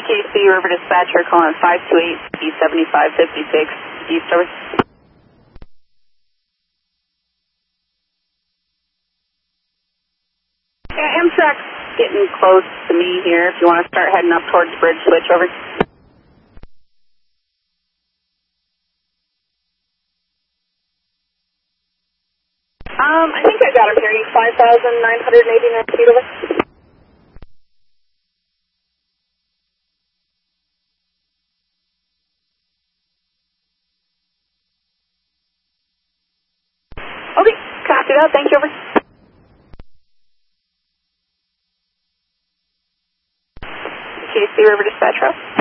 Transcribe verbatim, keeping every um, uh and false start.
K C River Dispatcher calling five two eight E seventy-five fifty-six East over. Yeah, Amtrak's getting close to me here. If you want to start heading up towards Bridge Switch over. Um, I think I got him here. five thousand nine hundred eighty-nine feet over. Okay, copy that. Thank you, over. K C River Dispatch Route.